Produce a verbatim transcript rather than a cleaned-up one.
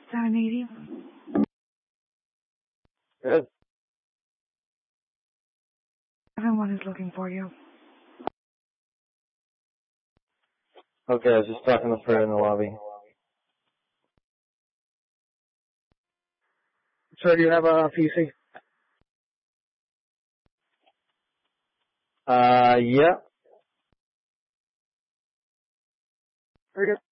seven eighty. Good. Everyone is looking for you. Okay, I was just talking to Fred in the lobby. Sir, do you have a P C? Uh, yeah. Very good.